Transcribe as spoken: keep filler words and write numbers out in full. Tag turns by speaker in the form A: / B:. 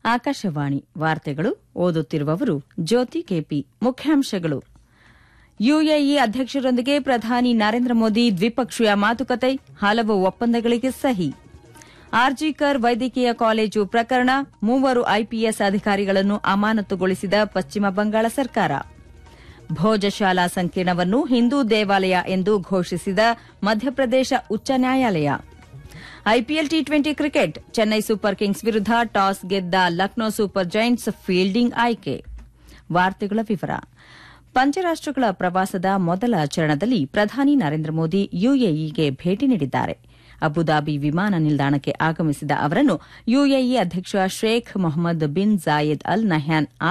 A: ಆಕಾಶವಾಣಿ ವಾರ್ತೆಗಳು ಓದುತ್ತಿರುವವರು ಜ್ಯೋತಿ ಕೆಪಿ ಮುಖ್ಯಾಂಶಗಳು ಯುಎಇ ಅಧ್ಯಕ್ಷರೊಂದಿಗೆ ಪ್ರಧಾನಿ ನರೇಂದ್ರ ಮೋದಿ ದ್ವಿಪಕ್ಷೀಯ ಮಾತುಕತೆ ಹಲವು ಒಪ್ಪಂದಗಳಿಗೆ ಸಹಿ ಆರ್ಜಿಕರ್ ವೈದ್ಯಕೀಯ ಕಾಲೇಜು ಪ್ರಕರಣ ಮೂವರು ಐಪಿಎಸ್ ಅಧಿಕಾರಿಗಳನ್ನು ಅಮಾನತುಗೊಳಿಸಿದ ಪಶ್ಚಿಮ ಬಂಗಾಳ ಸರ್ಕಾರ ಭೋಜಶಾಲಾ ಸಂಕೀರ್ಣವನ್ನು ಹಿಂದೂ ದೇವಾಲಯ ಎಂದು ಘೋಷಿಸಿದ ಮಧ್ಯಪ್ರದೇಶ ಉಚ್ಚ ನ್ಯಾಯಾಲಯ IPL T twenty cricket Chennai super Kings ವಿರುದ್ಧ ಟಾಸ್ ಗೆದ್ದ ಲಕ್ನೋ ಸೂಪರ್ ಜೈಂಟ್ಸ್ ಫೀಲ್ಡಿಂಗ್ ಆಯ್ಕೆ ವಾರ್ತೆಗಳ ವಿವರ ಪಂಚರಾಷ್ಟಗಳ ಪ್ರವಾಸದ ಮೊದಲ ಚರಣದಲ್ಲಿ ಪ್ರಧಾನಿ ನರೇಂದ್ರ ಮೋದಿ ಯುಎಇಗೆ ಭೇಟಿ ನೀಡಿದ್ದಾರೆ ಅಬುದಾಬಿ ವಿಮಾನ ನಿಲ್ದಾಣಕ್ಕೆ ಆಗಮಿಸಿದ ಅವರನ್ನು ಯುಎಇ ಅಧ್ಯಕ್ಷ Sheikh Mohammed bin Zayed Al Nahyan